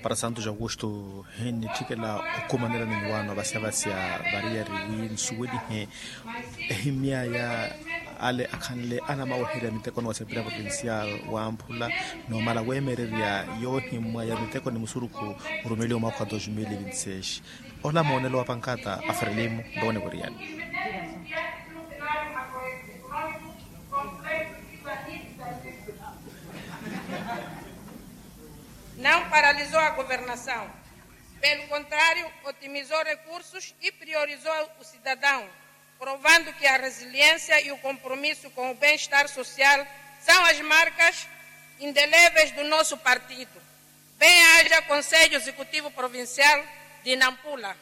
para Santos Augusto hen tikela okomanela ni wano basia barriere win suwedi he ehimia ya ale akhanle ana mawahira miteko no sepira provincial wa Ampula no mala wemereria yo himwa ya miteko ni musuruku urumeli mwaka 2026 ola monelo wa pankata afrelimu ndone boriani. Não paralisou a governação. Pelo contrário, otimizou recursos e priorizou o cidadão, provando que a resiliência e o compromisso com o bem-estar social são as marcas indeléveis do nosso partido. Bem-aja Conselho Executivo Provincial de Nampula.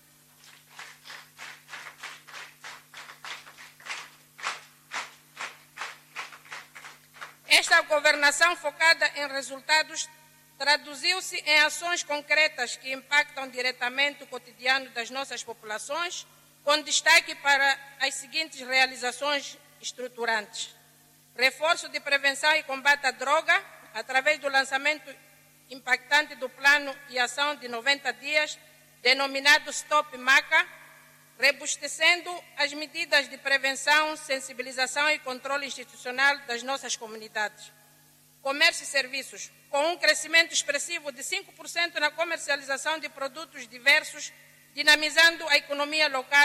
Esta governação focada em resultados traduziu-se em ações concretas que impactam diretamente o cotidiano das nossas populações, com destaque para as seguintes realizações estruturantes: reforço de prevenção e combate à droga, através do lançamento impactante do plano e ação de 90 dias, denominado Stop Maca, robustecendo as medidas de prevenção, sensibilização e controle institucional das nossas comunidades. Comércio e serviços, com um crescimento expressivo de 5% na comercialização de produtos diversos, dinamizando a economia local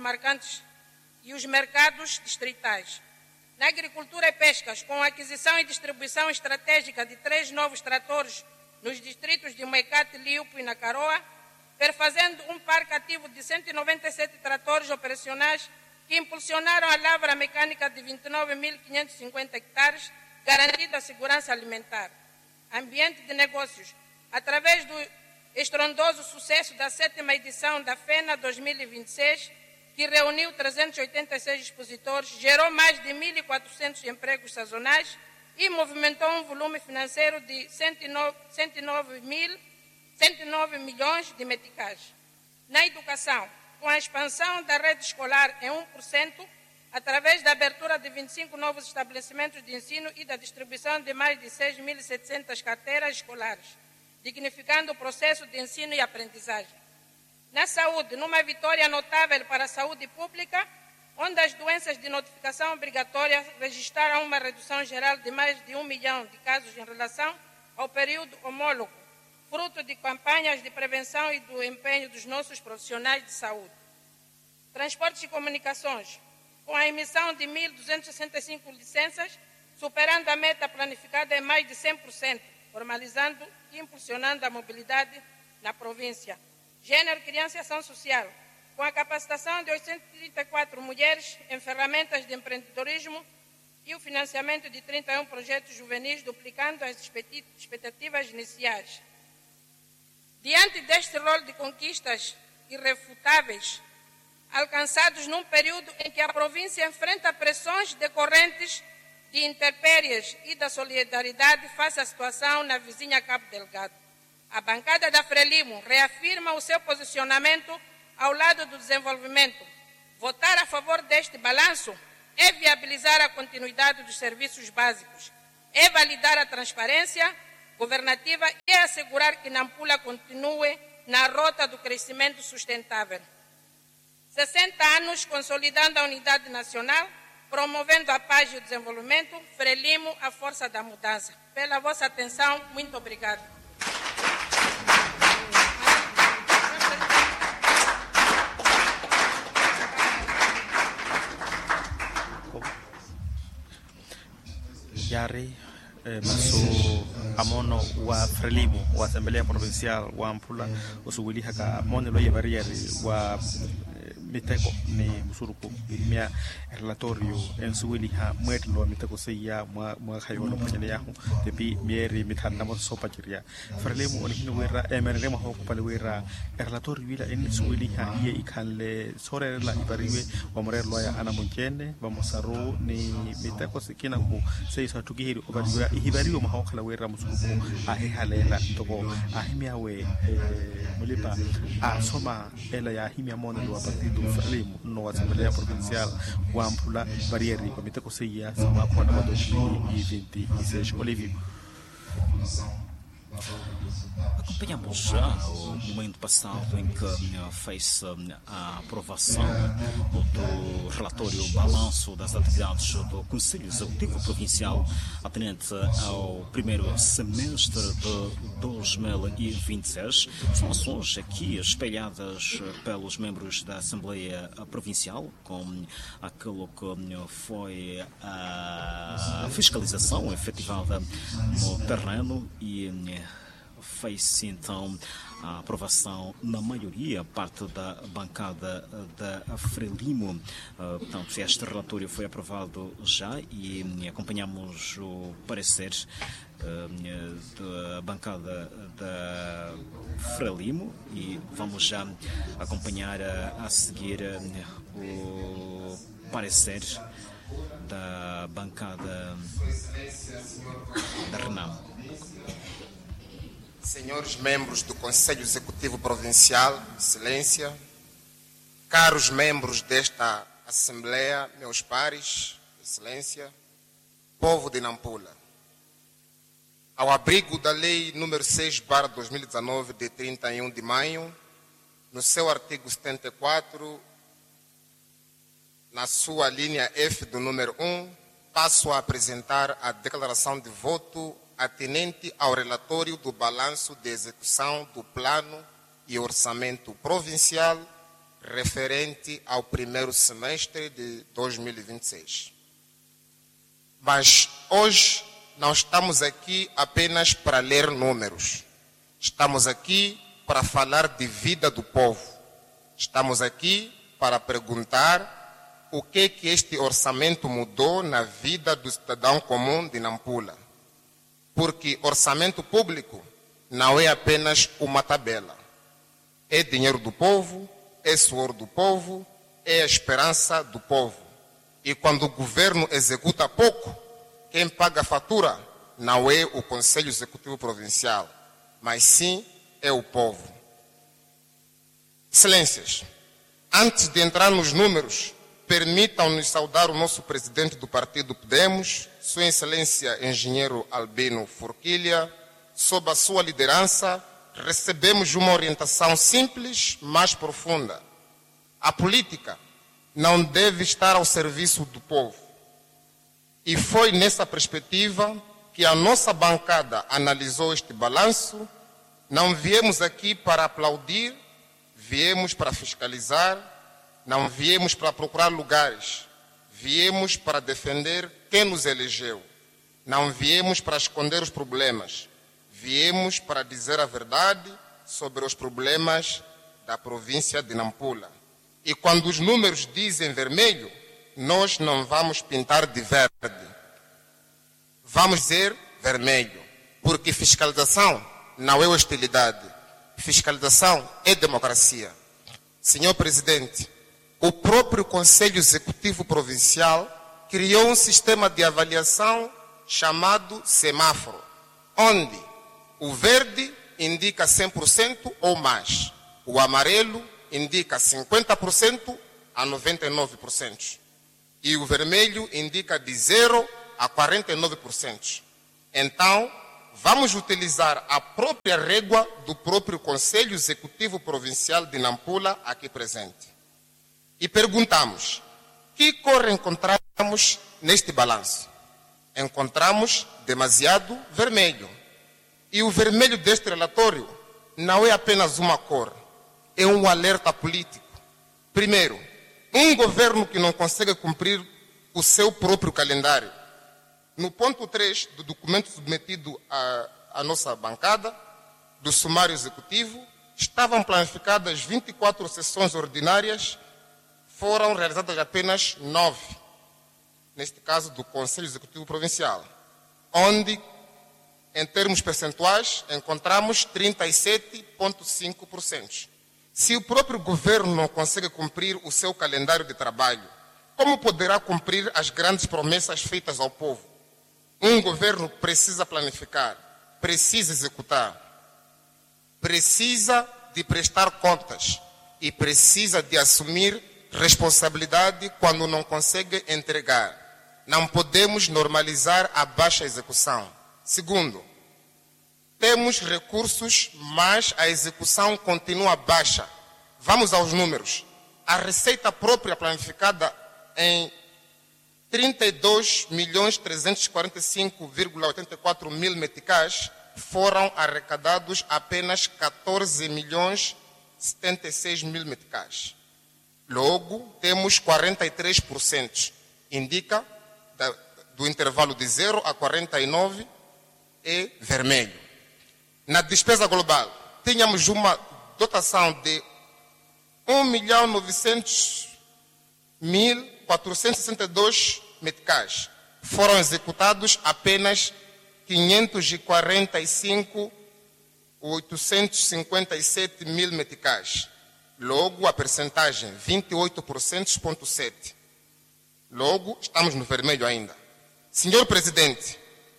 e os mercados distritais. Na agricultura e pescas, com a aquisição e distribuição estratégica de 3 novos tratores nos distritos de Moecate, Liupo e Nacaroa, perfazendo um parque ativo de 197 tratores operacionais que impulsionaram a lavra mecânica de 29.550 hectares, garantindo a segurança alimentar. Ambiente de negócios, através do estrondoso sucesso da 7ª edição da FENA 2026, que reuniu 386 expositores, gerou mais de 1.400 empregos sazonais e movimentou um volume financeiro de 109 milhões de meticais. Na educação, com a expansão da rede escolar em 1%, através da abertura de 25 novos estabelecimentos de ensino e da distribuição de mais de 6.700 carteiras escolares, dignificando o processo de ensino e aprendizagem. Na saúde, numa vitória notável para a saúde pública, onde as doenças de notificação obrigatória registraram uma redução geral de mais de 1 milhão de casos em relação ao período homólogo, fruto de campanhas de prevenção e do empenho dos nossos profissionais de saúde. Transportes e comunicações, com a emissão de 1.265 licenças, superando a meta planificada em mais de 100%, formalizando e impulsionando a mobilidade na província. Gênero, criança e ação social, com a capacitação de 834 mulheres em ferramentas de empreendedorismo e o financiamento de 31 projetos juvenis, duplicando as expectativas iniciais. Diante deste rol de conquistas irrefutáveis, alcançados num período em que a província enfrenta pressões decorrentes de intempéries e da solidariedade face à situação na vizinha Cabo Delgado, a bancada da Frelimo reafirma o seu posicionamento ao lado do desenvolvimento. Votar a favor deste balanço é viabilizar a continuidade dos serviços básicos, é validar a transparência governativa e assegurar que Nampula continue na rota do crescimento sustentável. 60 anos consolidando a unidade nacional, promovendo a paz e o desenvolvimento, Frelimo, a força da mudança. Pela vossa atenção, muito obrigado. Yari maso amono wa Frelimo wa Assembleia Provincial wa Ampula usuwili haka monelo yebarieri wa miteko ni musuruku mia relatorio en suwili ha mwetlo miteko seya mwa khayolo panyele yahu tepi mieri mithanna mo sopa kiria Frelimo oni hinu wera emeremo ho pale wera relatorio wila en suwili ha ye ikhalle sore la ibariwe wa morelo ya ana munkene wa mosaro ni miteko sikina ku seisa tukihiri obariwa ihibariwe mo khala wera musuruku ahe halela toko ahimiawe mulipa asoma ela ya himia monelo wa partido Frelimo no Assembleia Provincial wa Ampula Barriere Comité Conselhia São Acordo 2026 Olívio acompanhamos já o momento passado em que fez-se a aprovação do relatório balanço das atividades do Conselho Executivo Provincial atinente ao primeiro semestre de 2026. Informações aqui espelhadas pelos membros da Assembleia Provincial com aquilo que foi a fiscalização efetivada no terreno e fez-se então a aprovação na maioria, parte da bancada da Frelimo. Portanto, este relatório foi aprovado já e acompanhamos o parecer da bancada da Frelimo e vamos já acompanhar a seguir o parecer da bancada da Renam. Senhores membros do Conselho Executivo Provincial, Excelência, caros membros desta Assembleia, meus pares, Excelência, povo de Nampula. Ao abrigo da Lei nº 6/2019, de 31 de maio, no seu artigo 74, na sua linha F do número 1, passo a apresentar a declaração de voto atinente ao relatório do balanço de execução do Plano e Orçamento Provincial referente ao primeiro semestre de 2026. Mas hoje não estamos aqui apenas para ler números. Estamos aqui para falar de vida do povo. Estamos aqui para perguntar o que este orçamento mudou na vida do cidadão comum de Nampula. Porque orçamento público não é apenas uma tabela. É dinheiro do povo, é suor do povo, é a esperança do povo. E quando o governo executa pouco, quem paga a fatura não é o Conselho Executivo Provincial, mas sim é o povo. Excelências, antes de entrar nos números, permitam-nos saudar o nosso presidente do partido Podemos, Sua Excelência Engenheiro Albino Forquilha. Sob a sua liderança, recebemos uma orientação simples, mas profunda. A política não deve estar ao serviço do povo. E foi nessa perspectiva que a nossa bancada analisou este balanço. Não viemos aqui para aplaudir, viemos para fiscalizar. Não viemos para procurar lugares, viemos para defender quem nos elegeu. Não viemos para esconder os problemas, viemos para dizer a verdade sobre os problemas da província de Nampula. E quando os números dizem vermelho, nós não vamos pintar de verde. Vamos dizer vermelho, porque fiscalização não é hostilidade, fiscalização é democracia. Senhor Presidente, o próprio Conselho Executivo Provincial criou um sistema de avaliação chamado semáforo, onde o verde indica 100% ou mais, o amarelo indica 50% a 99% e o vermelho indica de 0 a 49%. Então, vamos utilizar a própria régua do próprio Conselho Executivo Provincial de Nampula aqui presente. E perguntamos, que cor encontramos neste balanço? Encontramos demasiado vermelho. E o vermelho deste relatório não é apenas uma cor, é um alerta político. Primeiro, um governo que não consegue cumprir o seu próprio calendário. No ponto 3 do documento submetido à nossa bancada, do sumário executivo, estavam planificadas 24 sessões ordinárias, foram realizadas apenas 9, neste caso do Conselho Executivo Provincial, onde, em termos percentuais, encontramos 37,5%. Se o próprio governo não consegue cumprir o seu calendário de trabalho, como poderá cumprir as grandes promessas feitas ao povo? Um governo precisa planificar, precisa executar, precisa de prestar contas e precisa de assumir responsabilidade quando não consegue entregar. Não podemos normalizar a baixa execução. Segundo, temos recursos, mas a execução continua baixa. Vamos aos números. A receita própria planificada em 32.345,84 mil meticais foram arrecadados apenas 14.076 mil meticais. Logo, temos 43%. Indica do intervalo de 0 a 49 é vermelho. Na despesa global, tínhamos uma dotação de 1.900.462 meticais. Foram executados apenas 545.857 mil meticais. Logo, a percentagem 28,7%. Logo, estamos no vermelho ainda. Senhor Presidente,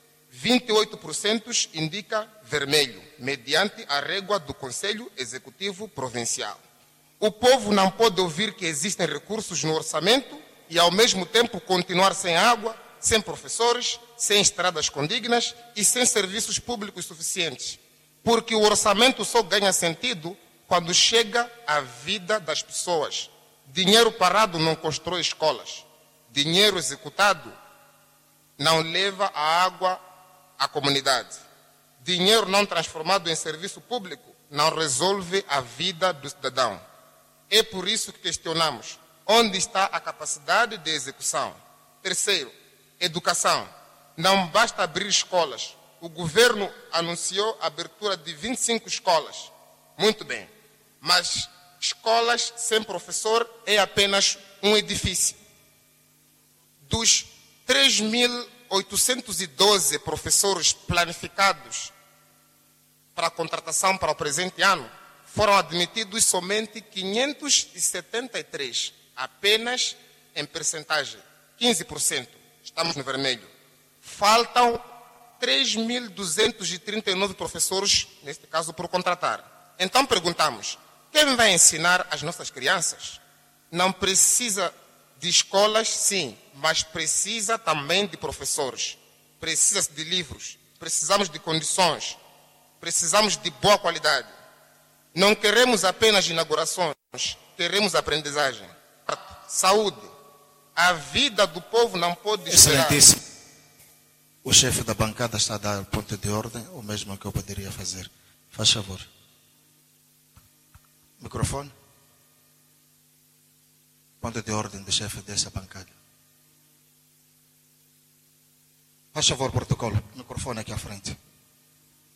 28% indica vermelho, mediante a régua do Conselho Executivo Provincial. O povo não pode ouvir que existem recursos no orçamento e, ao mesmo tempo, continuar sem água, sem professores, sem estradas condignas e sem serviços públicos suficientes. Porque o orçamento só ganha sentido quando chega à vida das pessoas. Dinheiro parado não constrói escolas. Dinheiro executado não leva a água à comunidade. Dinheiro não transformado em serviço público não resolve a vida do cidadão. É por isso que questionamos onde está a capacidade de execução. Terceiro, educação. Não basta abrir escolas. O governo anunciou a abertura de 25 escolas. Muito bem. Mas escolas sem professor é apenas um edifício. Dos 3.812 professores planificados para a contratação para o presente ano, foram admitidos somente 573, apenas em percentagem, 15%. Estamos no vermelho. Faltam 3.239 professores, neste caso, por contratar. Então perguntamos, quem vai ensinar as nossas crianças? Não precisa de escolas, sim, mas precisa também de professores. Precisa de livros, precisamos de condições, precisamos de boa qualidade. Não queremos apenas inaugurações, queremos aprendizagem. Saúde. A vida do povo não pode esperar. Excelentíssimo. O chefe da bancada está a dar ponto de ordem, o mesmo que eu poderia fazer. Faz favor. Microfone. Ponto de ordem do chefe dessa bancada. Faz favor, protocolo. Microfone aqui à frente.